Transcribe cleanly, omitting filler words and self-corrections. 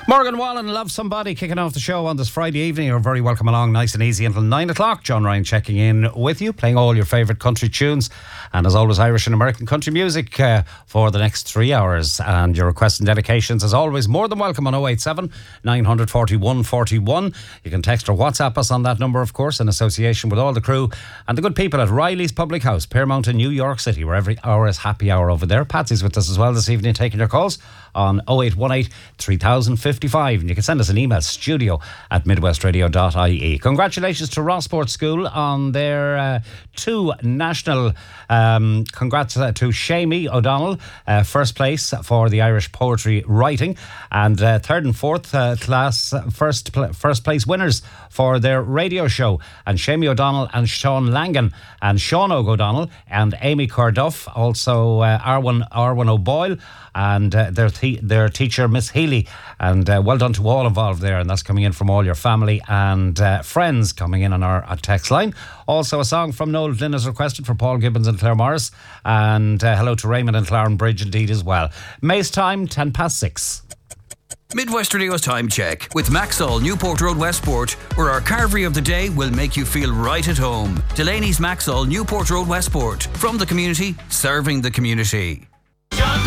Morgan Wallen, Love Somebody, kicking off the show on this Friday evening. You're very welcome along, nice and easy until 9 o'clock. John Ryan checking in with you, playing all your favourite country tunes, and as always, Irish and American country music for the next 3 hours. And your requests and dedications, as always, more than welcome on 087 941 41. You can text or WhatsApp us on that number, of course, in association with all the crew and the good people at Riley's Public House, Piermount in New York City, where every hour is happy hour over there. Patsy's with us as well this evening, taking your calls on 0818 3055, and you can send us an email, studio@midwestradio.ie. Congratulations to Rossport School on their two national congrats to Shamie O'Donnell, first place for the Irish poetry writing, and third and fourth class first place winners for their radio show. And Shamie O'Donnell and Sean Langan and Sean O'Donnell and Amy Corduff, also Arwen O'Boyle and their teacher Miss Healy. And well done to all involved there, and that's coming in from all your family and friends coming in on our text line. Also a song from Noel Flynn is requested for Paul Gibbons and Claire Morris, and hello to Raymond and Claren Bridge indeed as well. May's time 6:10. Midwest Radio's time check with Maxall Newport Road Westport, where our carvery of the day will make you feel right at home. Delaney's Maxall Newport Road Westport, from the community, serving the community.